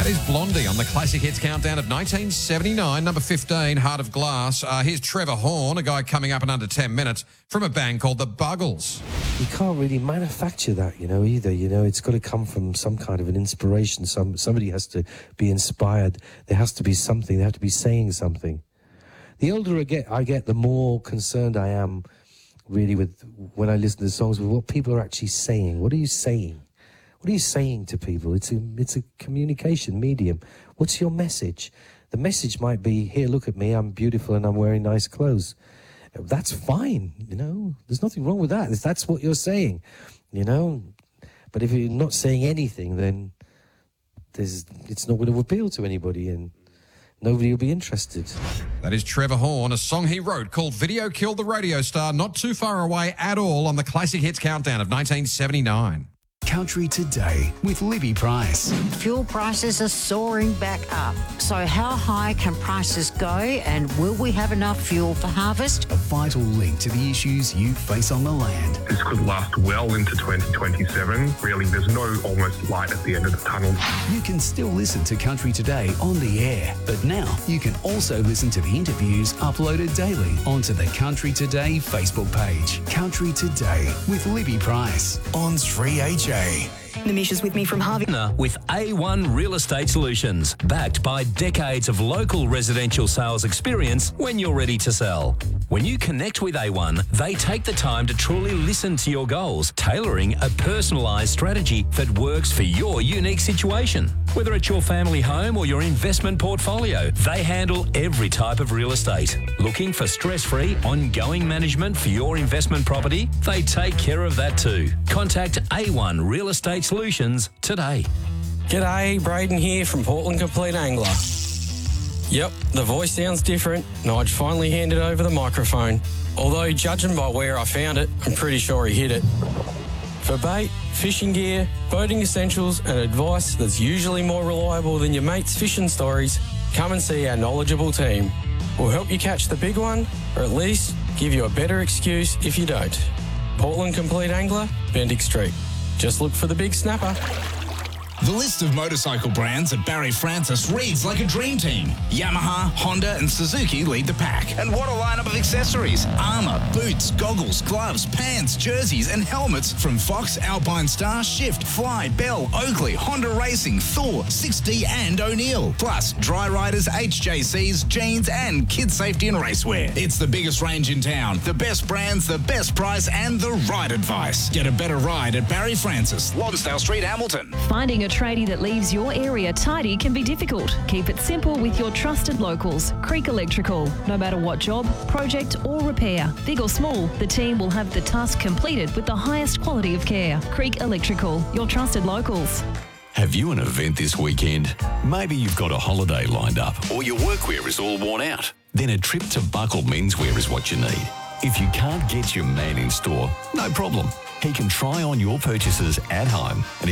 is Blondie on the Classic Hits Countdown of 1979, number 15, Heart of Glass. Here's Trevor Horn, a guy coming up in under 10 minutes, from a band called the Buggles. You can't really manufacture that, either. It's got to come from some kind of an inspiration. Somebody has to be inspired. There has to be something. They have to be saying something. The older I get, the more concerned I am, really, with when I listen to songs, with what people are actually saying. What are you saying? What are you saying to people? It's a communication medium. What's your message? The message might be, here, look at me, I'm beautiful and I'm wearing nice clothes. That's fine, There's nothing wrong with that. If that's what you're saying, But if you're not saying anything, then it's not going to appeal to anybody and nobody will be interested. That is Trevor Horn, a song he wrote called Video Killed the Radio Star, not too far away at all on the Classic Hits Countdown of 1979. Country Today with Libby Price. Fuel prices are soaring back up. So how high can prices go, and will we have enough fuel for harvest? A vital link to the issues you face on the land. This could last well into 2027. Really, there's no almost light at the end of the tunnel. You can still listen to Country Today on the air, but now you can also listen to the interviews uploaded daily onto the Country Today Facebook page. Country Today with Libby Price on 3HA. Namisha's with me from Harvey. With A1 Real Estate Solutions, backed by decades of local residential sales experience when you're ready to sell. When you connect with A1, they take the time to truly listen to your goals, tailoring a personalised strategy that works for your unique situation. Whether it's your family home or your investment portfolio, they handle every type of real estate. Looking for stress-free, ongoing management for your investment property? They take care of that too. Contact A1 Real Estate Solutions today. G'day, Braden here from Portland Complete Angler. Yep, the voice sounds different. Nige finally handed over the microphone. Although, judging by where I found it, I'm pretty sure he hid it. For bait, fishing gear, boating essentials and advice that's usually more reliable than your mate's fishing stories, come and see our knowledgeable team. We'll help you catch the big one, or at least give you a better excuse if you don't. Portland Complete Angler, Bendick Street. Just look for the big snapper. The list of motorcycle brands at Barry Francis reads like a dream team. Yamaha, Honda and Suzuki lead the pack. And what a lineup of accessories. Armour, boots, goggles, gloves, pants, jerseys and helmets from Fox, Alpine Star, Shift, Fly, Bell, Oakley, Honda Racing, Thor, 6D and O'Neill. Plus Dry Riders, HJCs, jeans and kid safety and racewear. It's the biggest range in town. The best brands, the best price and the right advice. Get a better ride at Barry Francis, Lonsdale Street, Hamilton. Finding a tradie that leaves your area tidy can be difficult. Keep it simple with your trusted locals, Creek Electrical. No matter what job, project or repair, big or small, the team will have the task completed with the highest quality of care. Creek Electrical, your trusted locals. Have you an event this weekend? Maybe you've got a holiday lined up or your workwear is all worn out. Then a trip to Buckle Menswear is what you need. If you can't get your man in store, no problem. He can try on your purchases at home and